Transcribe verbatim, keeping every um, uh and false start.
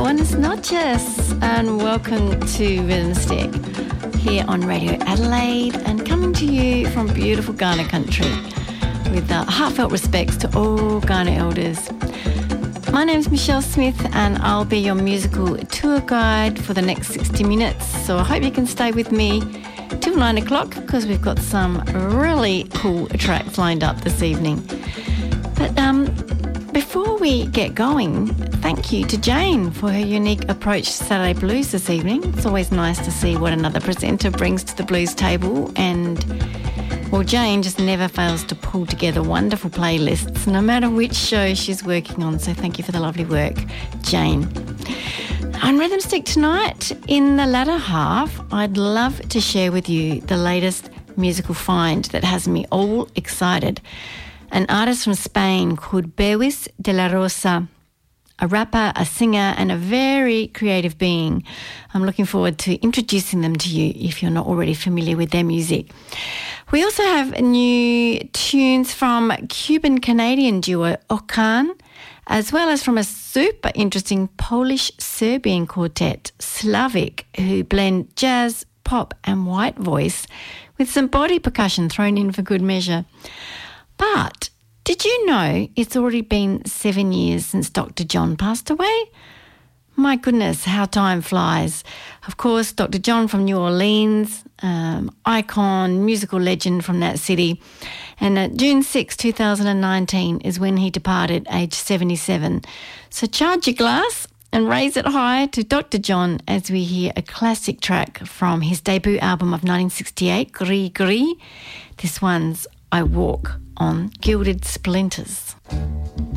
Buenas noches and welcome to Rhythm Stick here on Radio Adelaide and coming to you from beautiful Ghana country with uh, heartfelt respects to all Ghana elders. My name's Michelle Smith and I'll be your musical tour guide for the next sixty minutes, so I hope you can stay with me till nine o'clock because we've got some really cool tracks lined up this evening. But um, before we get going, thank you to Jane for her unique approach to Saturday Blues this evening. It's always nice to see what another presenter brings to the blues table, and well, Jane just never fails to pull together wonderful playlists no matter which show she's working on, so thank you for the lovely work, Jane. On Rhythm Stick tonight, in the latter half, I'd love to share with you the latest musical find that has me all excited. An artist from Spain called Bewis de la Rosa, a rapper, a singer and a very creative being. I'm looking forward to introducing them to you if you're not already familiar with their music. We also have new tunes from Cuban-Canadian duo Okan, as well as from a super interesting Polish-Serbian quartet, Slavic, who blend jazz, pop and white voice with some body percussion thrown in for good measure. But did you know it's already been seven years since Doctor John passed away? My goodness, how time flies. Of course, Doctor John from New Orleans, um, icon, musical legend from that city. And uh, June sixth, twenty nineteen is when he departed, aged seventy-seven. So charge your glass and raise it high to Doctor John as we hear a classic track from his debut album of nineteen sixty-eight, Gris Gris. This one's I Walk on Gilded Splinters.